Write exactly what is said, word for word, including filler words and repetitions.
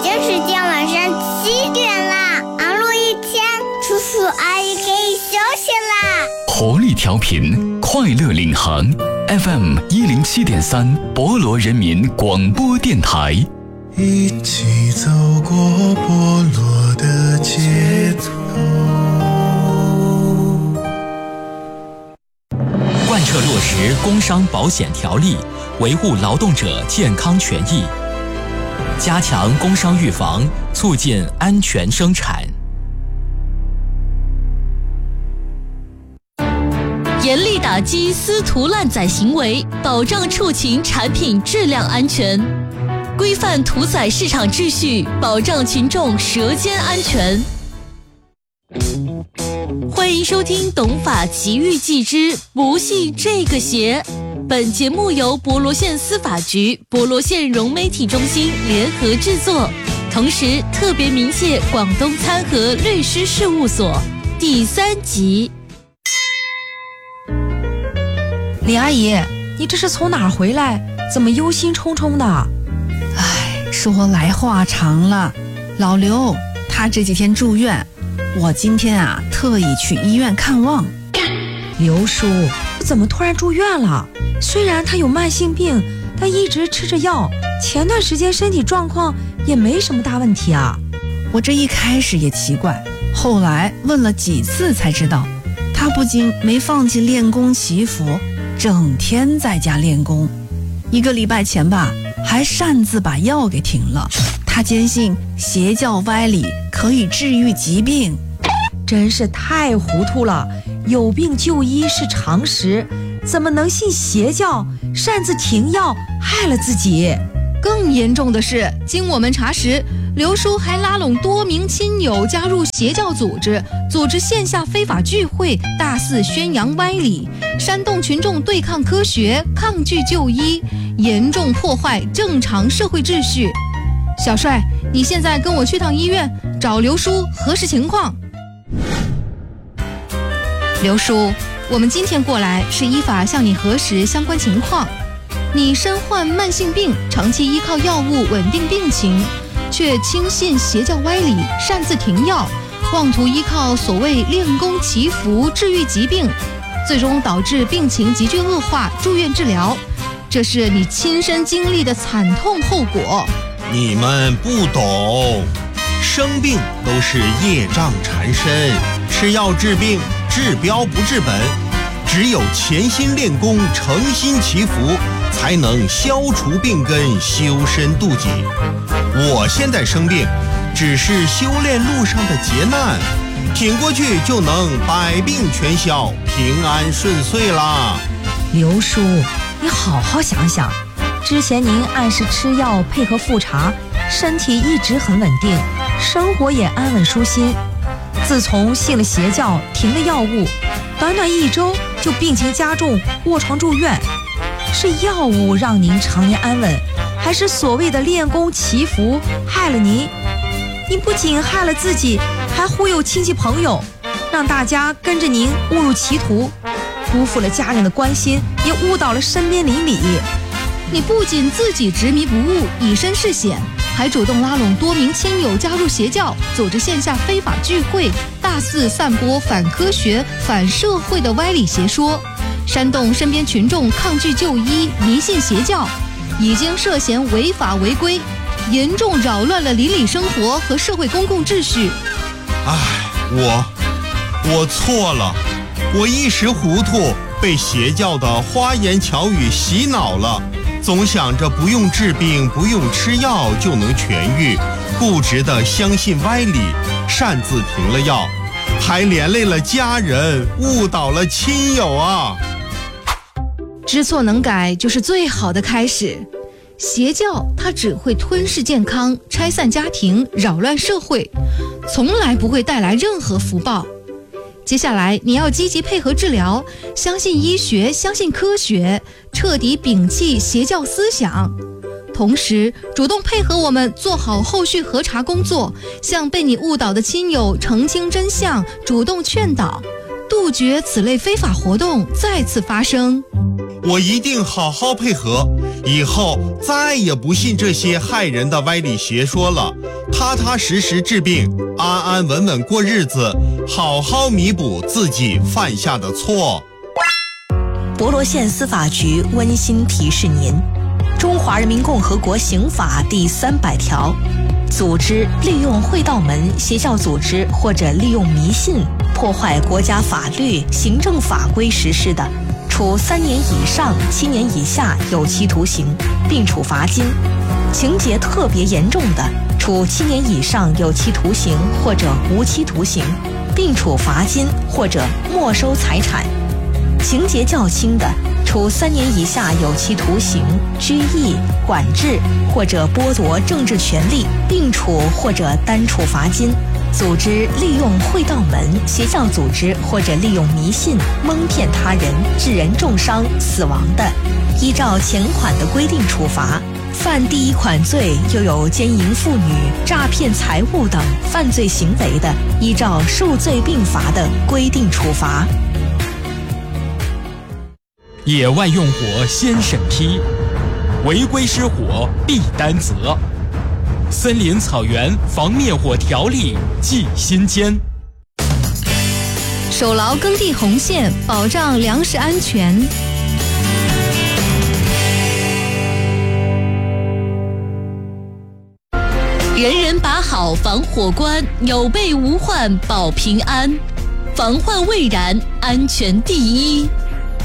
经时间晚上七点啦，忙碌一天，叔叔阿姨可以休息啦。 活力调频，快乐领航 F M 一零七点三，博罗人民广播电台。 一起走过波罗的街头。 贯彻落实工商保险条例，维护劳动者健康权益，加强工伤预防，促进安全生产。 严厉打击私图滥载行为，保障畜禽产品质量安全，规范屠宰市场秩序，保障群众舌尖安全。欢迎收听《懂法奇遇记之不信这个邪》。本节目由博罗县司法局、博罗县融媒体中心联合制作，同时特别鸣谢广东参和律师事务所。第三集。 李阿姨，你这是从哪儿回来？怎么忧心忡忡的？ 唉，说来话长了。老刘他这几天住院，我今天啊特意去医院看望。 刘叔怎么突然住院了？虽然他有慢性病，但一直吃着药，前段时间身体状况也没什么大问题啊。 我这一开始也奇怪，后来问了几次才知道，他不仅没放弃练功祈福，整天在家练功。一个礼拜前吧，还擅自把药给停了。他坚信邪教歪理可以治愈疾病， 真是太糊涂了。有病就医是常识，怎么能信邪教，擅自停药，害了自己？ 更严重的是，经我们查实，刘叔还拉拢多名亲友加入邪教组织，组织线下非法聚会，大肆宣扬歪理，煽动群众对抗科学，抗拒就医，严重破坏正常社会秩序。小帅，你现在跟我去趟医院，找刘叔核实情况。刘叔，我们今天过来是依法向你核实相关情况。你身患慢性病，长期依靠药物稳定病情，却轻信邪教歪理，擅自停药，妄图依靠所谓练功祈福治愈疾病，最终导致病情急剧恶化，住院治疗，这是你亲身经历的惨痛后果。 你们不懂，生病都是业障缠身，吃药治病，治标不治本，只有潜心练功，诚心祈福，才能消除病根，修身度己。我现在生病，只是修炼路上的劫难，挺过去就能百病全消，平安顺遂啦。 刘叔，你好好想想，之前您按时吃药，配合复查，身体一直很稳定，生活也安稳舒心。自从信了邪教，停了药物，短短一周就病情加重，卧床住院。是药物让您常年安稳，还是所谓的练功祈福害了您？您不仅害了自己，还忽悠亲戚朋友，让大家跟着您误入歧途，辜负了家人的关心，也误导了身边邻里。 你不仅自己执迷不悟，以身试险，还主动拉拢多名亲友加入邪教，组织线下非法聚会，大肆散播反科学、反社会的歪理邪说，煽动身边群众抗拒就医、迷信邪教，已经涉嫌违法违规，严重扰乱了邻里生活和社会公共秩序。 唉，我我错了，我一时糊涂，被邪教的花言巧语洗脑了，总想着不用治病，不用吃药就能痊愈，固执地相信歪理，擅自停了药，还连累了家人，误导了亲友啊。 知错能改就是最好的开始。邪教它只会吞噬健康，拆散家庭，扰乱社会，从来不会带来任何福报。接下来你要积极配合治疗，相信医学，相信科学，彻底摒弃邪教思想，同时主动配合我们做好后续核查工作，向被你误导的亲友澄清真相，主动劝导， 杜绝此类非法活动再次发生。 我一定好好配合，以后再也不信这些害人的歪理邪说了，踏踏实实治病，安安稳稳过日子，好好弥补自己犯下的错。 博罗县司法局温馨提示您：中华人民共和国刑法第三百条，组织利用会道门、邪教组织或者利用迷信破坏国家法律、行政法规实施的，处三年以上七年以下有期徒刑，并处罚金；情节特别严重的，处七年以上有期徒刑或者无期徒刑，并处罚金或者没收财产；情节较轻的，处三年以下有期徒刑、拘役、管制或者剥夺政治权利，并处或者单处罚金。组织利用会道门、邪教组织或者利用迷信蒙骗他人，致人重伤、死亡的，依照前款的规定处罚；犯第一款罪又有奸淫妇女、诈骗财物等犯罪行为的，依照数罪并罚的规定处罚。 野外用火先审批，违规失火必担责。森林草原防灭火条例记心间， 守牢耕地红线，保障粮食安全。 人人把好防火关，有备无患保平安。防患未然，安全第一。